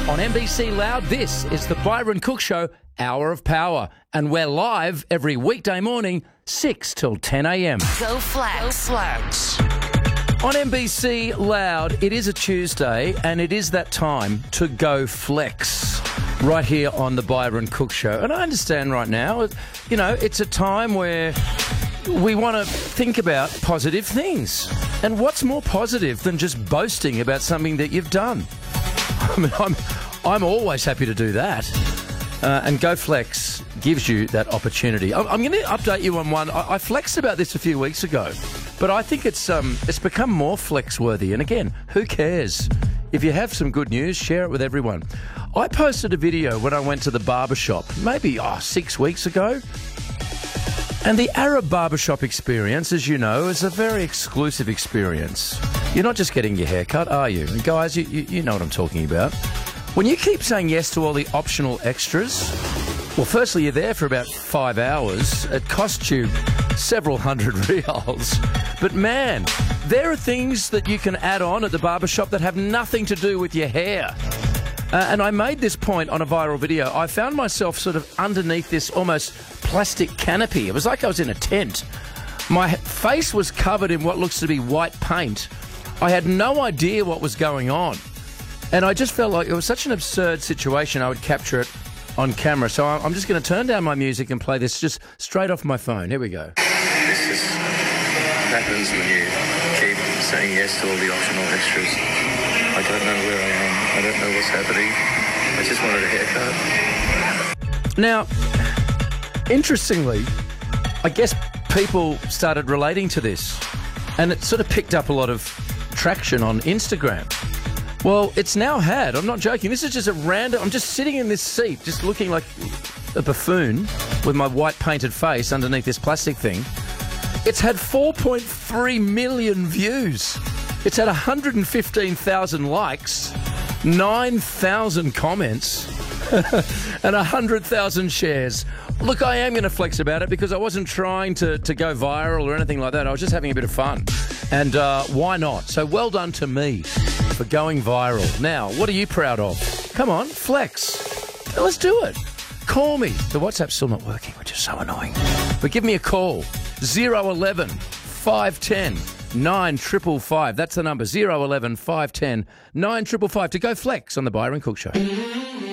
On NBC Loud, this is the Byron Cook Show, Hour of Power. And we're live every weekday morning, 6 till 10 a.m. Go Flex. On NBC Loud, it is a Tuesday and it is that time to go flex right here on the Byron Cook Show. And I understand right now, you know, it's a time where we want to think about positive things. And what's more positive than just boasting about something that you've done? I mean, I'm always happy to do that. And Go Flex gives you that opportunity. I'm going to update you on one. I flexed about this a few weeks ago, but I think it's become more flex-worthy. And again, who cares? If you have some good news, share it with everyone. I posted a video when I went to the barbershop, maybe 6 weeks ago. And the Arab barbershop experience, as you know, is a very exclusive experience. You're not just getting your hair cut, are you? And guys, you know what I'm talking about. When you keep saying yes to all the optional extras, well, firstly, you're there for about 5 hours. It costs you several hundred riyals. But man, there are things that you can add on at the barbershop that have nothing to do with your hair. And I made this point on a viral video. I found myself sort of underneath this almost plastic canopy. It was like I was in a tent. My face was covered in what looks to be white paint. I had no idea what was going on. And I just felt like it was such an absurd situation I would capture it on camera. So I'm just going to turn down my music and play this just straight off my phone. Here we go. This is happens when you keep saying yes to all the optional extras. I don't know where I am. I don't know what's happening. I just wanted a haircut. Now, interestingly, I guess people started relating to this, and it sort of picked up a lot of traction on Instagram. Well, it's now had, I'm not joking, this is just a random, I'm just sitting in this seat, just looking like a buffoon with my white painted face underneath this plastic thing. It's had 4.3 million views. It's had 115,000 likes, 9,000 comments, and 100,000 shares. Look, I am going to flex about it because I wasn't trying to go viral or anything like that. I was just having a bit of fun. And why not? So well done to me for going viral. Now, what are you proud of? Come on, flex. Let's do it. Call me. The WhatsApp's still not working, which is so annoying. But give me a call. 011 510 9555. That's the number. 011 510 9555 to go flex on the Byron Cook Show.